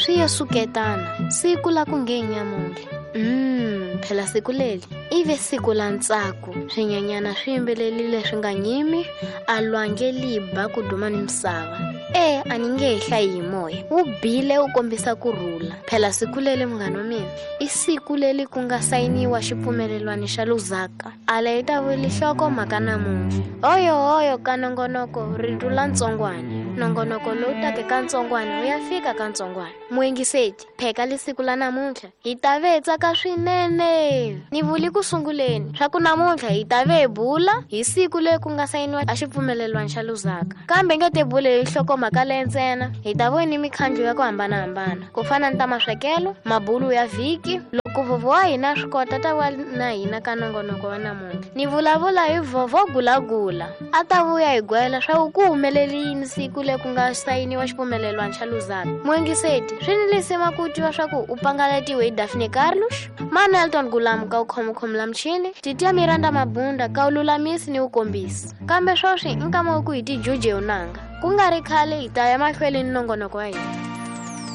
swi ya suketana siku la ku ngenyamuhle. Phela siku leli ive siku la ntsako, swinyanyana swi yimbelelile swi nga nyimi, alwange liba ku duma ni misava. A ni nge hlayi hi moya, wu bile u kombisa kurhula. Phela siku leli munghana wa mina i siku leli ku nga sayiniwa xipfumelelwano xa Luzaka. Ala yi ta vuli nhloko mhaka namuntlha. Hoyo ka nongonoko ri ndlula ntsongwana. Nongonoko lowu take ka ntsongwana wu ya fika ka ntsongwana. Muingiseti, pheka li siku la namuntlha hi ta vetsaka swinene. Ni vuli ku sunguleni swa ku namuntlha hi ta bula hi siku leyi ku nga sayiniwa a xipfumelelwano xa Luzaka. Kambe nge te bule hi nhloko mhaka leyi ntsena, hi ta voni mikhandlo ya ku hambanahambana ku fana ni ta maswekelo, mabulu ya vhiki. Loko vovo wa hina swi kota ta va na hina ka nongonoko wa namuntlha. Ni vulavula hi vovo Gulagula, a ta vuya hi gwela swa ku humeleli yini siku leyi ku nga sayiniwa xipfumelelwano xa Luzaka. Muingiseti, swi ni lisima ku twiwa swa ku u pangaletiwe hi Daphne Carlush, Mana Elton Gulam ka u khomokhomela mchini, Titia Miranda Mabunda ka u lulamisi ni u kombisi. Kambe swoswi nkama ku hi ti Juju Unanga ku nga ri khale hi ta ya mahlweni ni nongonoko wa hina.